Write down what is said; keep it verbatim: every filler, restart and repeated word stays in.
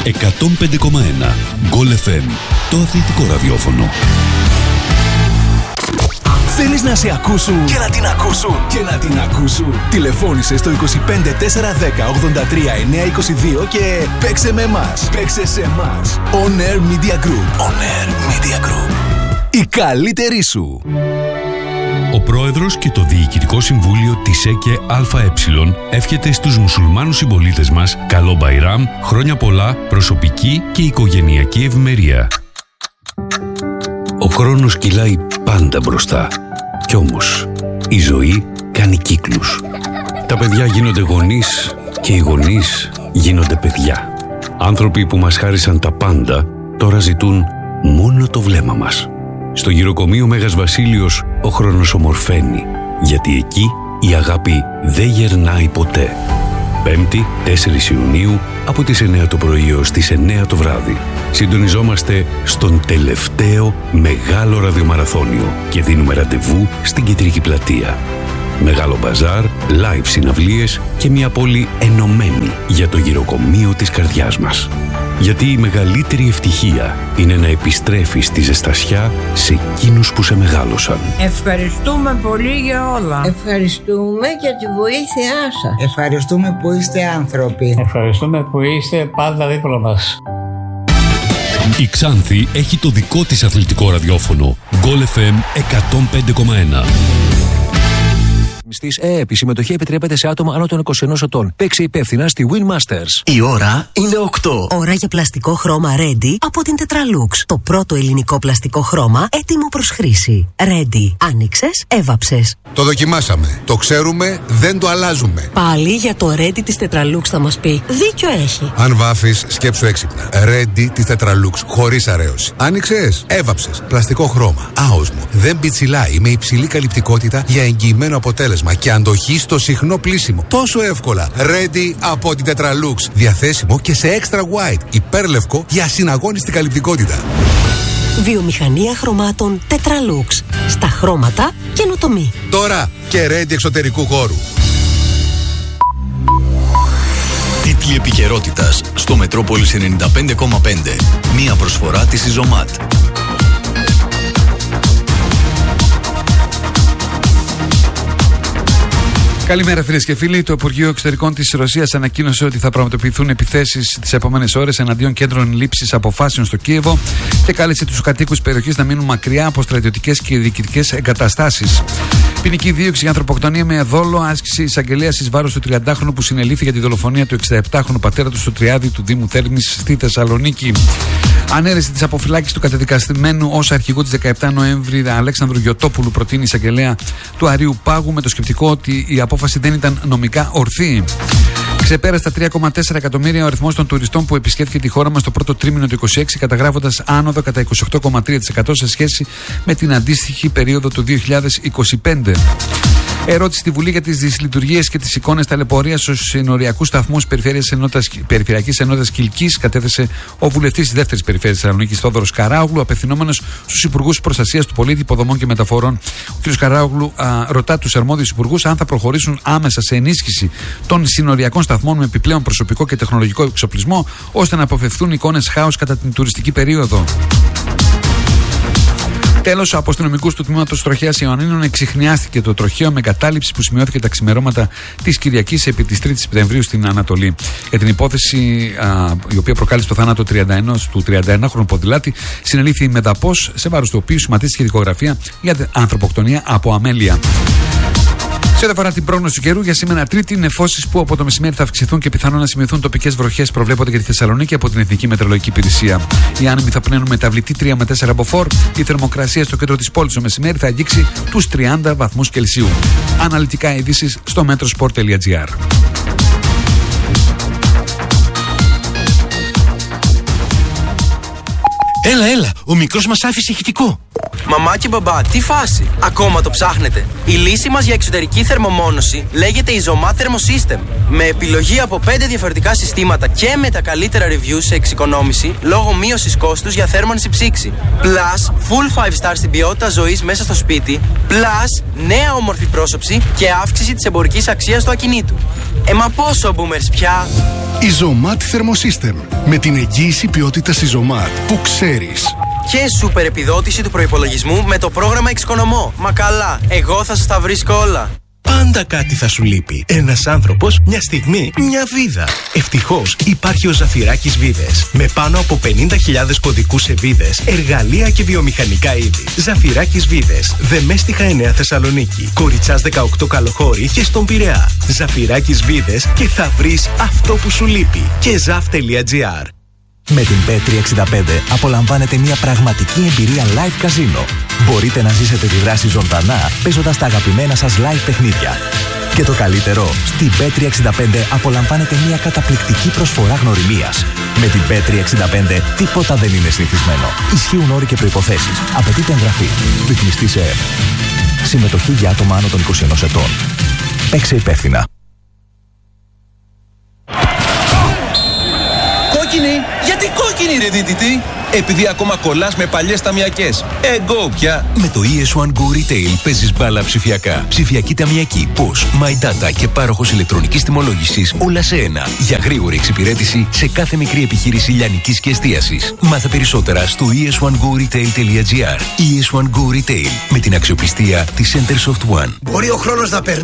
εκατόν πέντε κόμμα ένα Γκολ εφ εμ, το αθλητικό ραδιόφωνο. Θέλεις να σε ακούσουν και να την ακούσουν και να την ακούσουν. Τηλεφώνησε στο είκοσι πέντε τετρακόσια δέκα ογδόντα τρία εννιακόσια είκοσι δύο και παίξε με εμάς. Παίξε σε εμάς. On Air Media Group. On Air Media Group. Η καλύτερη σου. Ο πρόεδρος και το Διοικητικό Συμβούλιο της ΕΚΕ ΑΕ εύχεται στους μουσουλμάνους συμπολίτες μας καλό Μπαϊράμ, χρόνια πολλά, προσωπική και οικογενειακή ευημερία. Ο χρόνος κυλάει πάντα μπροστά. Κι όμως η ζωή κάνει κύκλους. Τα παιδιά γίνονται γονείς και οι γονείς γίνονται παιδιά. Άνθρωποι που μας χάρισαν τα πάντα τώρα ζητούν μόνο το βλέμμα μας. Στο γυροκομείο Μέγας Βασίλειος ο χρόνος ομορφαίνει, γιατί εκεί η αγάπη δεν γερνάει ποτέ. Πέμπτη, τέσσερις Ιουνίου, από τις εννέα το πρωί ως τις εννέα το βράδυ. Συντονιζόμαστε στον τελευταίο μεγάλο ραδιομαραθώνιο και δίνουμε ραντεβού στην Κεντρική Πλατεία. Μεγάλο μπαζάρ, live συναυλίες και μια πόλη ενωμένη για το γυροκομείο της καρδιάς μας. Γιατί η μεγαλύτερη ευτυχία είναι να επιστρέφεις τη ζεστασιά σε εκείνους που σε μεγάλωσαν. Ευχαριστούμε πολύ για όλα. Ευχαριστούμε για τη βοήθειά σας. Ευχαριστούμε που είστε άνθρωποι. Ευχαριστούμε που είστε πάντα δίπλα μας. Η Ξάνθη έχει το δικό της αθλητικό ραδιόφωνο. Γκολ εφ εμ εκατόν πέντε κόμμα ένα. Μισθής ΕΕΠ. Η συμμετοχή επιτρέπεται σε άτομα άνω των είκοσι ενός ετών. Παίξε υπεύθυνα στη Win Masters. Η ώρα είναι οκτώ. Ώρα για πλαστικό χρώμα Ready από την Tetralux. Το πρώτο ελληνικό πλαστικό χρώμα έτοιμο προς χρήση. Ready. Άνοιξες, έβαψες. Το δοκιμάσαμε. Το ξέρουμε, δεν το αλλάζουμε. Πάλι για το Ready της Tetralux θα μας πει. Δίκιο έχει. Αν βάφεις, σκέψου έξυπνα. Ready της Tetralux. Χωρίς αρέωση. Άνοιξες, έβαψες. Πλαστικό χρώμα. Άοσμο. Δεν πιτσιλάει. Με υψηλή καλυπτικότητα για εγγυημένο αποτέλεσμα. Και αντοχή στο συχνό πλύσιμο. Τόσο εύκολα. Ready από την Tetralux. Διαθέσιμο και σε extra white. Υπέρλευκο για ασυναγώνιστη καλυπτικότητα. Βιομηχανία χρωμάτων Tetralux. Στα χρώματα καινοτομή. Τώρα και Ready εξωτερικού χώρου. Τίτλοι επικαιρότητας στο Μετρόπολης ενενήντα πέντε κόμμα πέντε. Μία προσφορά της Ιζωμάτ. Καλημέρα φίλες και φίλοι. Το Υπουργείο Εξωτερικών της Ρωσίας ανακοίνωσε ότι θα πραγματοποιηθούν επιθέσεις τις επόμενες ώρες εναντίον κέντρων λήψης αποφάσεων στο Κίεβο και κάλεσε τους κατοίκους περιοχής να μείνουν μακριά από στρατιωτικές και διοικητικές εγκαταστάσεις. Ποινική δίωξη για ανθρωποκτονία με δόλο, άσκηση εισαγγελίας εις βάρος του τριαντάχρονου που συνελήφθη για τη δολοφονία του εξηνταεπτάχρονου πατέρα του στο Τριάδι του Δήμου Θέρμης στη Θεσσαλονίκη. Ανέρεση της αποφυλάκησης του καταδικασμένου ως αρχηγού της δεκαεπτά Νοέμβρη Αλέξανδρου Γιωτόπουλου προτείνει η εισαγγελέα του Αρείου Πάγου με το σκεπτικό ότι η απόφαση δεν ήταν νομικά ορθή. Ξεπέρασε τα τρία κόμμα τέσσερα εκατομμύρια ο αριθμός των τουριστών που επισκέφθηκε τη χώρα μας το πρώτο τρίμηνο του είκοσι έξι, καταγράφοντας άνοδο κατά είκοσι οκτώ κόμμα τρία τοις εκατό σε σχέση με την αντίστοιχη περίοδο του δύο χιλιάδες είκοσι πέντε. Ερώτηση στη Βουλή για τις δυσλειτουργίες και τις εικόνες ταλαιπωρίας στους συνοριακούς σταθμούς Περιφερειακής Ενότητας Κιλκής, κατέθεσε ο βουλευτής της δεύτερης περιφέρειας της Θεσσαλονίκης, Θόδωρος Καράογλου, απευθυνόμενος στους υπουργούς προστασίας του πολίτη, υποδομών και μεταφορών. Ο κ. Καράογλου α, ρωτά τους αρμόδιους υπουργούς αν θα προχωρήσουν άμεσα σε ενίσχυση των συνοριακών σταθμών με επιπλέον προσωπικό και τεχνολογικό εξοπλισμό, ώστε να αποφευθούν εικόνες χάους κατά την τουριστική περίοδο. Τέλος, από αστυνομικούς του τμήματος Τροχέας Ιωαννίνων εξιχνιάστηκε το τροχαίο με κατάληψη που σημειώθηκε τα ξημερώματα της Κυριακής επί της τρίτης Σεπτεμβρίου στην Ανατολή. Για την υπόθεση, α, η οποία προκάλεσε το θάνατο του τριανταενάχρονου ποδηλάτη, συνελήφθη η Μεταπός, σε βάρος του οποίου σηματίστηκε δικογραφία για ανθρωποκτονία από αμέλεια. Σε ό,τι αφορά την πρόγνωση του καιρού, για σήμερα Τρίτη, νεφώσεις που από το μεσημέρι θα αυξηθούν και πιθανόν να σημειωθούν τοπικές βροχές προβλέπονται για τη Θεσσαλονίκη από την Εθνική Μετεωρολογική Υπηρεσία. Οι άνεμοι θα πνέουν μεταβλητή τρία με τέσσερα μποφόρ. Η θερμοκρασία στο κέντρο της πόλης το μεσημέρι θα αγγίξει τους τριάντα βαθμούς Κελσίου. Αναλυτικά ειδήσεις στο metrosport τελεία gr. Έλα, έλα, ο μικρός μας άφησε ηχητικό. Μαμά και μπαμπά, τι φάση, ακόμα το ψάχνετε? Η λύση μας για εξωτερική θερμομόνωση λέγεται Izomat Thermo System. Με επιλογή από πέντε διαφορετικά συστήματα και με τα καλύτερα reviews σε εξοικονόμηση λόγω μείωσης κόστους για θέρμανση ψήξη. Plus, full five star στην ποιότητα ζωής μέσα στο σπίτι. Plus, νέα όμορφη πρόσωψη και αύξηση της εμπορικής αξίας του ακινήτου. Ε, μα πόσο boomers πια? Ιζωμάτ Thermosystem. Με την εγγύηση ποιότητας Ιζωμάτ που ξέρεις. Και σούπερ επιδότηση του προϋπολογισμού με το πρόγραμμα Εξοικονομώ. Μα καλά, εγώ θα σας τα βρίσκω όλα. Πάντα κάτι θα σου λείπει. Ένας άνθρωπος, μια στιγμή, μια βίδα. Ευτυχώς υπάρχει ο Ζαφυράκης Βίδες. Με πάνω από πενήντα χιλιάδες κωδικούς σε βίδες, εργαλεία και βιομηχανικά είδη. Ζαφυράκης Βίδες. Δεμέστιχα εννέα Θεσσαλονίκη. Κοριτσάς δεκαοκτώ Καλοχώρη και στον Πειραιά. Ζαφυράκης Βίδες και θα βρεις αυτό που σου λείπει. Και ζαφ τελεία τζι άρ. Με την μπετ τριακόσια εξήντα πέντε απολαμβάνετε μια πραγματική εμπειρία live καζίνο. Μπορείτε να ζήσετε τη δράση ζωντανά παίζοντας τα αγαπημένα σας live παιχνίδια. Και το καλύτερο, στην μπετ τριακόσια εξήντα πέντε απολαμβάνετε μια καταπληκτική προσφορά γνωριμίας. Με την μπετ τριακόσια εξήντα πέντε τίποτα δεν είναι συνηθισμένο. Ισχύουν όροι και προϋποθέσεις. Απαιτείται εγγραφή. Ρυθμιστή σε ΕΕΠ. Συμμετοχή για άτομα άνω των είκοσι ενός ετών. Παίξε υπεύθυνα. Κόκκινη! Γιατί κόκκινη ρε δίτητη? Επειδή ακόμα κολλάς με παλιές ταμιακές. Εγώ πια. Με το ι ες βαν Go Retail παίζεις μπάλα ψηφιακά. Ψηφιακή ταμιακή, πώς, My Data και πάροχος ηλεκτρονικής τιμολόγησης όλα σε ένα. Για γρήγορη εξυπηρέτηση σε κάθε μικρή επιχείρηση λιανικής και εστίασης. Μάθε περισσότερα στο ι ες βαν go retail τελεία τζι άρ. ι ες βαν Go Retail με την αξιοπιστία της Centersoft One. Μπορεί ο χρόνος να περνάει.